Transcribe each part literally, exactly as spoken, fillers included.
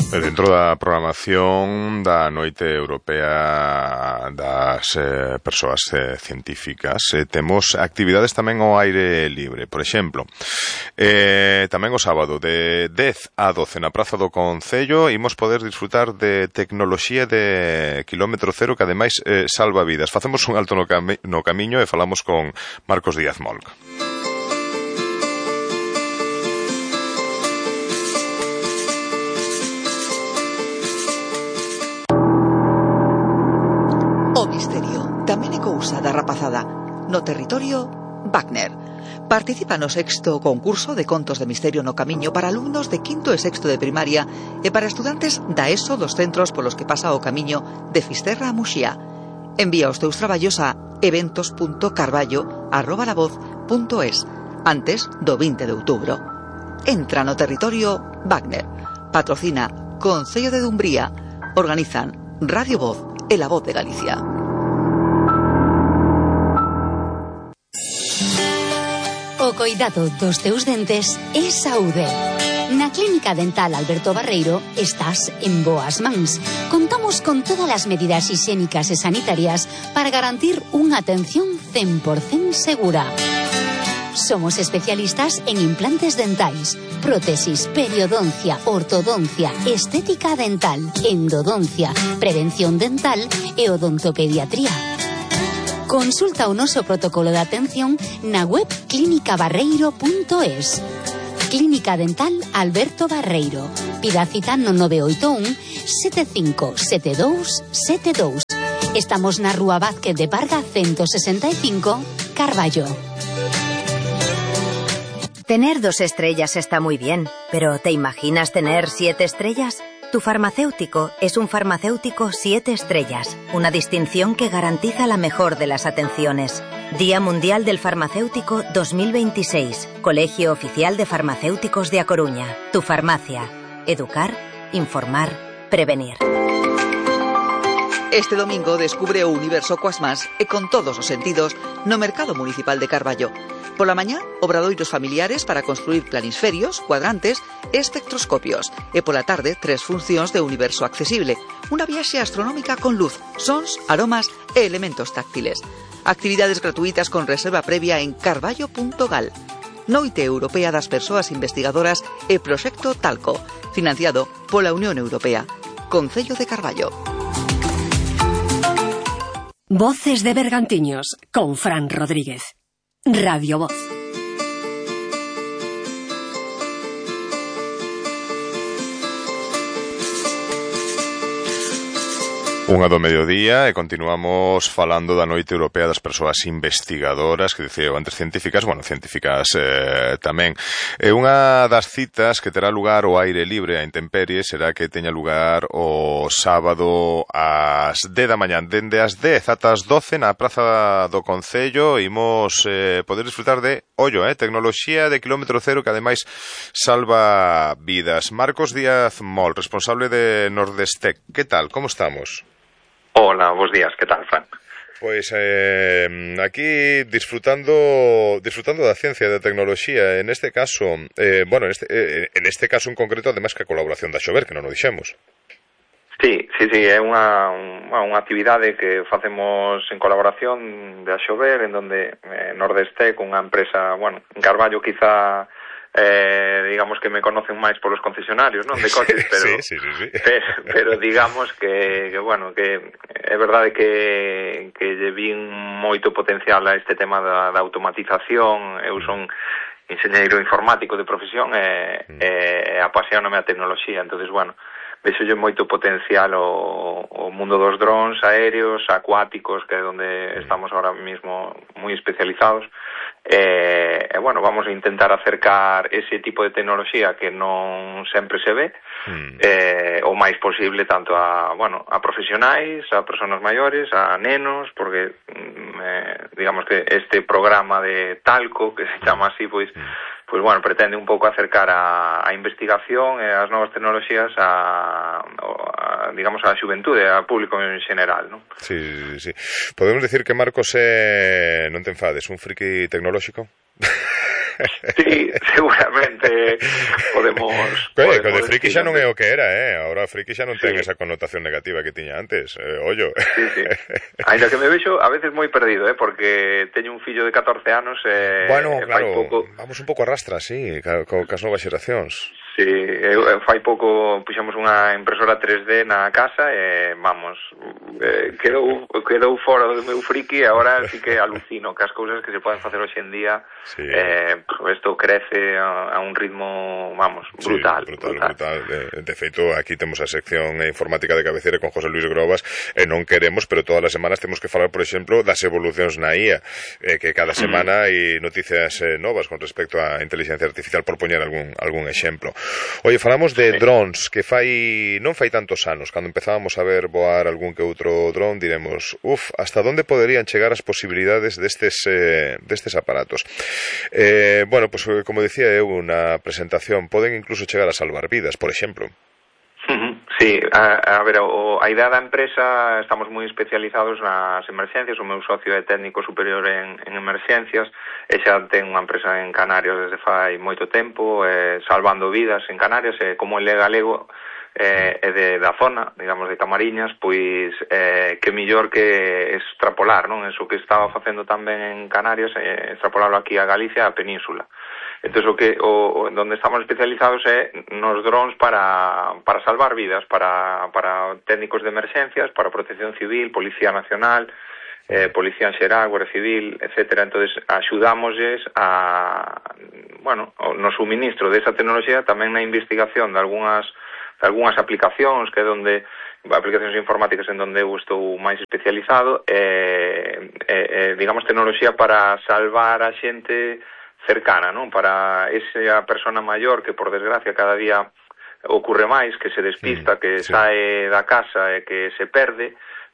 E dentro da programación da Noite Europea das eh, Persoas eh, Científicas eh, temos actividades tamén ao aire libre. Por exemplo, eh, tamén o sábado de dez a doce na Praza do Concello imos poder disfrutar de tecnoloxía de kilómetro cero que ademais eh, salva vidas. Facemos un alto no, cami no camiño e falamos con Marcos Díaz Molc. O misterio tamén é cousa da rapazada. No territorio, Wagner. Participa no sexto concurso de contos de misterio no camiño para alumnos de quinto e sexto de primaria e para estudantes da ESO dos centros polos que pasa o camiño de Fisterra a Muxía. Envía os teus traballos a eventos punto carballo arroba la voz punto es antes do vinte de outubro. Entra no territorio Wagner. Patrocina Concello de Dumbría. Organizan Radio Voz e La Voz de Galicia. O coidado dos teus dentes é saúde. Na Clínica Dental Alberto Barreiro estás en boas mans. Contamos con todas as medidas higiénicas e sanitarias para garantir unha atención cen por cento segura. Somos especialistas en implantes dentais, prótesis, periodoncia, ortodoncia, estética dental, endodoncia, prevención dental e odontopediatría. Consulta o noso protocolo de atención na web clínica barreiro punto es. Clínica Dental Alberto Barreiro. Pida cita no nove oito un sete cinco sete dous sete dous. Estamos na Rúa Vázquez de Parga ciento sesenta y cinco, Carballo. Tener dos estrellas está muy bien, pero ¿te imaginas tener siete estrellas? Tu farmacéutico es un farmacéutico siete estrellas, una distinción que garantiza la mejor de las atenciones. Día Mundial del Farmacéutico dos mil veintiséis, Colegio Oficial de Farmacéuticos de A Coruña. Tu farmacia. Educar, informar, prevenir. Este domingo descubre o universo coas más e con todos os sentidos no Mercado Municipal de Carballo. Pola mañá, obradoiros familiares para construir planisferios, cuadrantes e espectroscopios. E pola tarde, tres funcións de universo accesible. Unha viaxe astronómica con luz, sons, aromas e elementos táctiles. Actividades gratuitas con reserva previa en carballo punto gal. Noite Europea das Persoas Investigadoras e Proxecto Talco, financiado pola Unión Europea. Concello de Carballo. Voces de Bergantiños, con Fran Rodríguez. Radio Voz. Unha do mediodía e continuamos falando da Noite Europea das Persoas Investigadoras, que dicía antes científicas, bueno, científicas eh, tamén. E unha das citas que terá lugar ao aire libre a intemperie será que teña lugar o sábado ás dez da mañán, dende as dez ata as doce na Praza do Concello. Imos eh, poder disfrutar de, ollo, eh, tecnoloxía de kilómetro cero que ademais salva vidas. Marcos Díaz Molc, responsable de Nordestec. Que tal? Como estamos? Hola, bos días, que tal, Fran? Pois eh, aquí disfrutando disfrutando da ciencia e da tecnoloxía, en este caso, eh, bueno, en este, eh, en este caso en concreto, además que a colaboración da Xover, que non o dixemos. Sí, sí, sí, é unha, unha actividade que facemos en colaboración da Xover, en donde eh, Nordestec, unha empresa, bueno, en Carballo quizá eh, digamos que me conocen máis polos concesionarios, non, de coches, pero, sí, sí, sí, sí. pero, pero digamos que, que, bueno, que é verdade que, que lle vin moito potencial a este tema da, da automatización. Eu son enxeñeiro informático de profesión e, mm. e apasioname a tecnoloxía, entonces, bueno, vexolle moito potencial o, o mundo dos drones aéreos, acuáticos, que é onde estamos ahora mismo moi especializados. E, e bueno, vamos a intentar acercar ese tipo de tecnoloxía que non sempre se ve mm. eh, o máis posible tanto a, bueno, a profesionais, a persoas maiores, a nenos, porque eh, digamos que este programa de Talco, que se chama así, pois mm. pois bueno, pretende un pouco acercar a, a investigación e as novas tecnoloxías a, a digamos a xuventude, a público en general, non? Sí, sí, sí. Podemos decir que Marcos é, non te enfades, un friki tecnolóxico? Sí, seguramente podemos... Coe, podemos de friki xa non é decir, o que era, eh? Ahora friki xa non ten Sí. esa connotación negativa que tiña antes, eh, ollo. Sí, sí. Ainda que me vexo a veces moi perdido, eh, porque teño un fillo de catorce anos e Bueno, e fai claro, pouco, vamos un pouco a rastra, sí, ca, co, cas novas xeracións. sí, eu, eu fai pouco puxemos unha impresora tres D na casa e vamos, eh, quedou quedou fora do meu friki e agora sí que alucino que as cousas que se poden facer hoxe en día, Sí. eh, isto crece a, a un ritmo, vamos, brutal, sí, brutal, brutal. brutal. De, de feito, aquí temos a sección informática de cabeceira con José Luis Grobas e non queremos, pero todas as semanas temos que falar, por exemplo, das evolucións na I A, eh, que cada semana hai noticias eh, novas con respecto á inteligencia artificial, por poñer algún algún exemplo. Oye, falamos de Sí. drones, que fai non fai tantos anos, cando empezábamos a ver voar algún que outro dron, diremos, uf, hasta onde poderían chegar as posibilidades destes eh, destes aparatos. Eh, bueno, pues como decía eu na presentación, poden incluso chegar a salvar vidas, por exemplo. Sí, a, a ver, o, a idea da empresa, estamos moi especializados nas emerxencias, o meu socio é técnico superior en, en emerxencias, e xa ten unha empresa en Canarias desde fai moito tempo, eh, salvando vidas en Canarias, e como ele é galego, eh, e de, da zona, digamos, de Camariñas, pois eh, que millor que extrapolar, non? Eso que estaba facendo tamén en Canarias, eh, extrapolarlo aquí a Galicia, a Península. Entón, o que, o, donde estamos especializados é nos drones para, para salvar vidas, para, para técnicos de emerxencias, para protección civil, Policía Nacional, eh, Policía en Xeral, Guardia Civil, etcétera. Entonces, axudámosles a, bueno, no suministro desa tecnoloxía, tamén na investigación de algunhas, de algunhas aplicacións, que é donde aplicacións informáticas en donde eu estou máis especializado, e, eh, eh, digamos, tecnoloxía para salvar a xente cercana, non? Para esa persona maior que, por desgracia, cada día ocurre máis, que se despista, que sí. sae da casa e que se perde,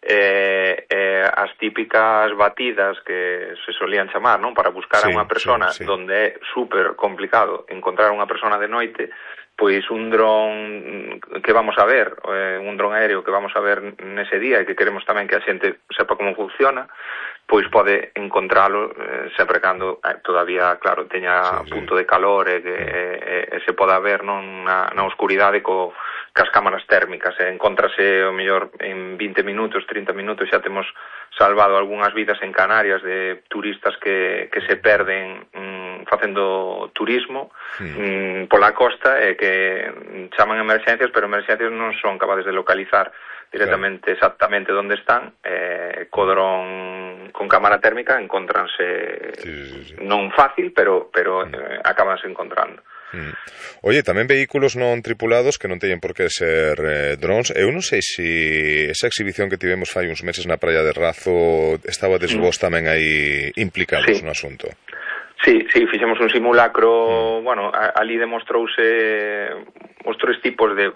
eh, eh, as típicas batidas que se solían chamar, non? Para buscar sí, a unha persona, sí, sí. donde é super complicado encontrar unha persona de noite, pois un dron que vamos a ver, eh, un dron aéreo que vamos a ver nese día e que queremos tamén que a xente sepa como funciona, pois pode encontralo eh, sempre cando eh, todavía, claro, teña sí, sí. punto de calor e que eh, eh, se poda ver non na, na oscuridade co, cas cámaras térmicas. E encontrase o mellor en vinte minutos, trinta minutos, xa temos salvado algunhas vidas en Canarias de turistas que, que se perden mm, facendo turismo mm. Mm, pola costa e que chaman emerxencias, pero emerxencias non son capaces de localizar directamente claro. exactamente onde están, eh, co dron con cámara térmica encontranse sí, sí, sí. non fácil, pero pero mm. eh, acabanse encontrando. Mm. Oye, tamén vehículos non tripulados que non teñen por que ser eh, drones. Eu non sei se esa exhibición que tivemos fai uns meses na praia de Razo estaba desvós mm. tamén aí implicados sí. no asunto. Sí, sí, fixemos un simulacro, mm. bueno, ali demostrouse os tres tipos de,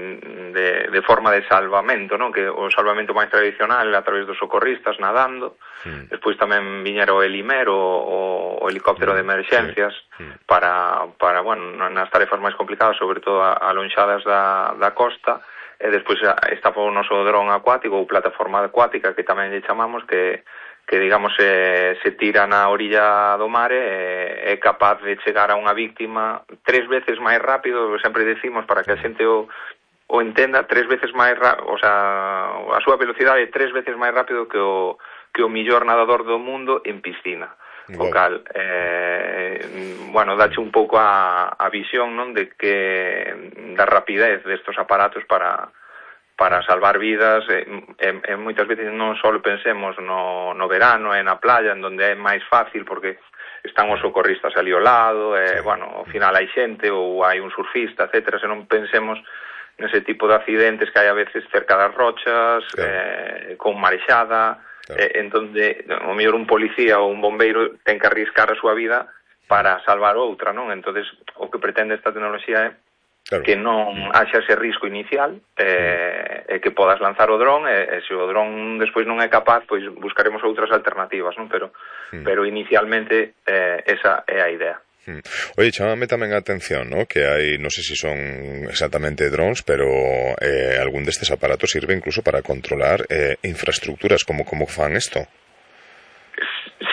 de, de forma de salvamento, non? Que o salvamento máis tradicional a través dos socorristas nadando, mm. despois tamén viñera o Helimer, o, o, o helicóptero mm. de emerxencias, sí. mm. para, para, bueno, nas tarefas máis complicadas, sobre todo alonxadas da, da costa, e despois está o noso dron acuático ou plataforma acuática, que tamén lle chamamos, que que, digamos, se, se tira na orilla do mar e é capaz de chegar a unha víctima tres veces máis rápido, sempre decimos, para que a xente o, o entenda, tres veces máis rápido, o sea, a súa velocidade é tres veces máis rápido que o, que o millor nadador do mundo en piscina. O cal, eh, bueno, dache un pouco a, a visión, non, de que da rapidez destos aparatos para para salvar vidas, e, e, e moitas veces non só pensemos no, no verano e na playa, en donde é máis fácil porque están os socorristas ali ao lado, e, bueno, ao final hai xente ou hai un surfista, etcétera, se non pensemos nese tipo de accidentes que hai a veces cerca das rochas, claro. eh, con marexada, claro. eh, en donde o mellor un policía ou un bombeiro ten que arriscar a súa vida para salvar outra, non? Entonces, o que pretende esta tecnoloxía é claro. que non haxa ese risco inicial, eh, e que podas lanzar o dron, e, e se o dron despois non é capaz, pois buscaremos outras alternativas, non? Pero, mm. pero inicialmente eh, esa é a idea. Mm. Oye, chámame tamén a atención, ¿no? Que hai, non sei se son exactamente drones, pero eh, algún destes aparatos sirve incluso para controlar eh, infraestructuras, como como fan isto. Sí,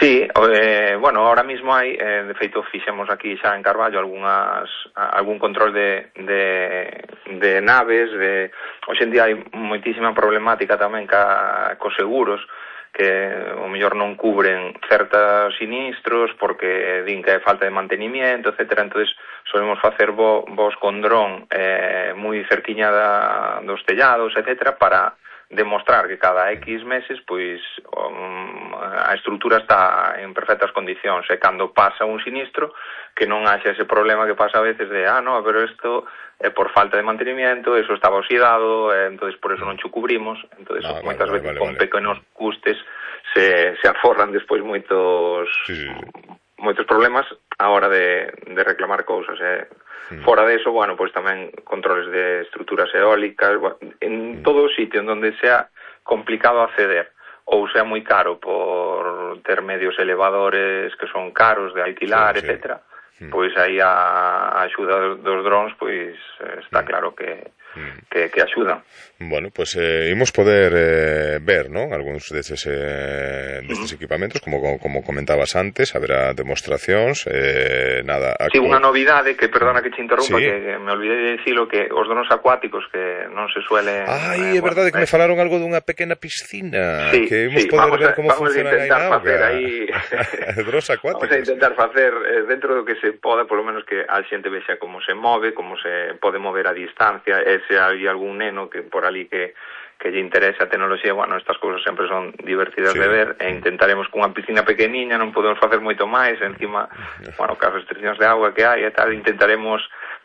Sí, eh, bueno, ahora mismo hai, eh, de feito, fixemos aquí xa en Carballo algunhas, algún control de, de, de naves, de, hoxe en día hai moitísima problemática tamén ca, cos seguros, que o mellor non cubren certos sinistros porque din que hai falta de mantenimiento, etcétera. Entonces solemos facer vo, vos con dron eh, moi cerquiña da, dos tellados, etcétera, para demostrar que cada X meses pois um, a estrutura está en perfectas condicións e cando pasa un sinistro que non haxa ese problema que pasa a veces de ah, no, pero isto é por falta de mantenimiento, eso estaba oxidado, eh, entonces por eso non cho cubrimos, entonces ah, moitas vale, veces vale, con vale. pequenos custes se, se aforran despois moitos sí, sí, sí. moitos problemas a hora de, de reclamar cousas, eh. Fora de eso, bueno, pues tamén controles de estruturas eólicas, en todo sitio en donde sea complicado acceder ou sea moi caro por ter medios elevadores que son caros de alquilar, sí, sí. etcétera. Mm. Pois aí a, a axuda dos drones, pois está mm. claro que que, que axudan. Bueno, pues eh, imos poder eh, ver, ¿no?, algúns destes, eh, destes mm. equipamentos, como, como comentabas antes, haberá demostracións, eh, nada... Sí, unha novidade, que perdona que te interrumpa, sí. que, que me olvidei de dicilo, que os drones acuáticos que non se suelen... Ai, eh, é verdade bueno, que eh. me falaron algo dunha pequena piscina, sí, que imos sí, poder vamos ver a, como funcionan aí na auga. Aí... drones acuáticos. Vamos a intentar facer, eh, dentro do que se poda, polo menos que a xente vexa como se move, como se pode mover a distancia, e se hai algún neno que por ali que, que lle interesa a tecnoloxía, bueno, estas cousas sempre son divertidas sí. de ver, e intentaremos cunha piscina pequeniña, non podemos facer moito máis, encima, bueno, que as restriccións de agua que hai e tal, intentaremos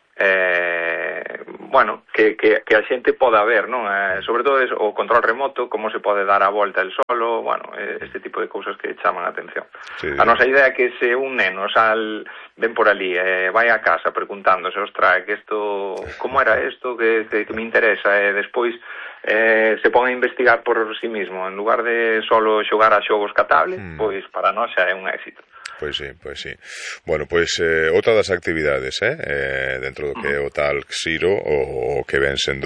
eh, bueno, que, que, que a xente poda ver, non? Eh, sobre todo es, o control remoto, como se pode dar a volta el solo, bueno, este tipo de cousas que chaman a atención. Sí. A nosa idea é que se un neno sal, ven por ali, eh, vai a casa preguntándose, ostra, que isto, como era isto, que, que, que me interesa, e eh, despois eh, se pon a investigar por sí mismo, en lugar de solo xogar a xogos ca tablet, mm. pois para nós xa é un éxito. Pois sí, pois sí. Bueno, pois eh, outra das actividades, eh, eh dentro do que é o tal Xiro, o, o que ven sendo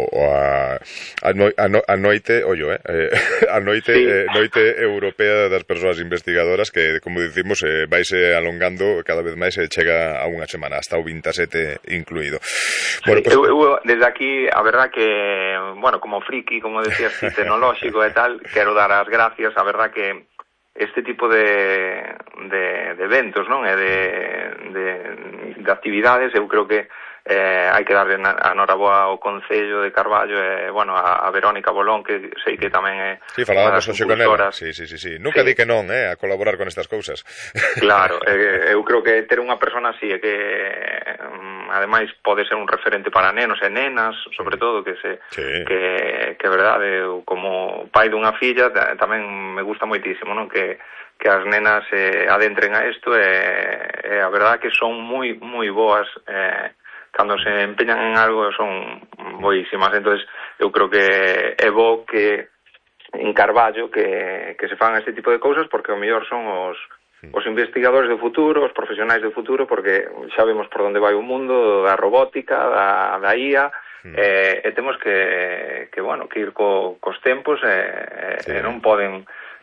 a, a, no, a, no, a noite, ollo, eh, a noite, sí. eh, noite europea das persoas investigadoras que, como dicimos, eh, vaise alongando cada vez máis e chega a unha semana, hasta o veintisiete incluído. Bueno, sí, pues... eu, eu, desde aquí, a verdad que, bueno, como friki, como decías, tecnolóxico e tal, quero dar as gracias, a verdad que este tipo de, de, de eventos, non? E de, de, de actividades, eu creo que eh, hai que darle a noraboa ao Concello de Carballo e, bueno, a, a Verónica Bolón, que sei que tamén é sí, falábamos hoxe con ela. Sí, sí, sí, sí. Nunca sí. di que non, eh, a colaborar con estas cousas. Claro, eh, eu creo que ter unha persona así é que um, ademais pode ser un referente para nenos e nenas, sobre todo, que se sí. que, que é verdade, eu como pai dunha filla tamén me gusta moitísimo, non? Que que as nenas eh, adentren a isto e, e a verdade que son moi moi boas eh, cando se empeñan en algo son boísimas, entonces eu creo que é bo que en Carballo que, que se fan este tipo de cousas porque o mellor son os, os investigadores do futuro, os profesionais do futuro, porque xa vemos por onde vai o mundo da robótica, da, da I A, mm. e, e temos que, que, bueno, que ir co, cos tempos e, sí. e non poden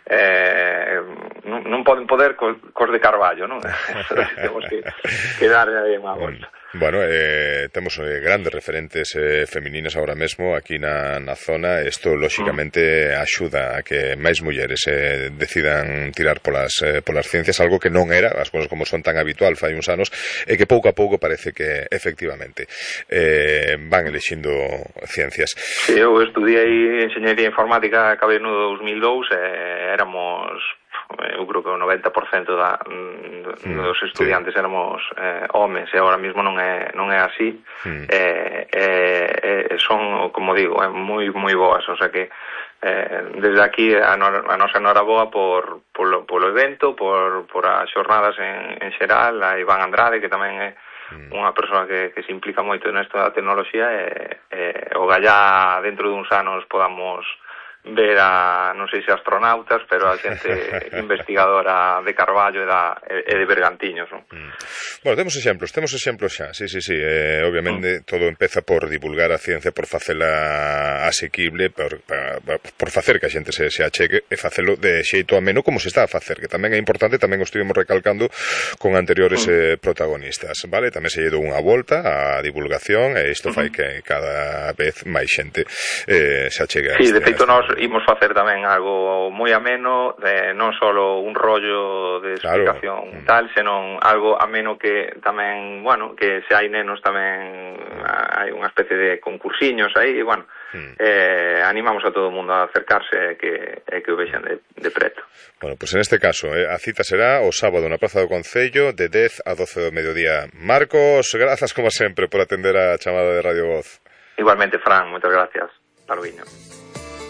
eh, non, non poden poder cos, cos de Carballo, non? Temos que, que dar aí unha volta. Bueno, eh, temos eh, grandes referentes eh, femininas ahora mesmo aquí na, na zona. Isto, lóxicamente, axuda a que máis mulleres eh, decidan tirar polas, eh, polas ciencias, algo que non era, as cousas como son tan habitual fai uns anos, e que pouco a pouco parece que, efectivamente, eh, van elixindo ciencias. Sí, eu estudiei Enxeñería Informática, acabei no dos mil dous, e éramos... eu creo que o noventa por cento da, dos estudiantes sí. éramos eh, homes e agora mesmo non é non é así mm. eh, eh, eh, son, como digo, eh, moi moi boas, o sea que eh, desde aquí a, no, a nosa noraboa por, polo, polo evento, por, por as xornadas en, en xeral, a Iván Andrade, que tamén é mm. unha persoa que, que se implica moito nesto da tecnoloxía e, e o gallá dentro duns anos podamos ver a, non sei se astronautas, pero a xente investigadora de Carballo e, da, e de Bergantiños, non? Mm. Bueno, temos exemplos, temos exemplos xa, sí, sí, sí, eh, obviamente mm. todo empeza por divulgar a ciencia, por facela asequible, por, por, por facer que a xente se, se achegue e facelo de xeito ameno como se está a facer, que tamén é importante, tamén o estivemos recalcando con anteriores mm. eh, protagonistas, vale? Tamén se lle dou unha volta á divulgación e isto fai que cada vez máis xente eh, se achegue a sí, este, de feito nós imos facer tamén algo moi ameno, de non só un rollo de explicación claro. tal, senón algo ameno que tamén, bueno, que se hai nenos tamén hai unha especie de concursiños aí, e bueno, mm. eh, animamos a todo o mundo a acercarse e que, e que o vexan de, de preto. Bueno, pois pues en este caso, eh, a cita será o sábado na Praza do Concello de dez a doce do mediodía. Marcos, grazas como sempre por atender a chamada de Radio Voz. Igualmente, Fran, moitas gracias. Hasta luego.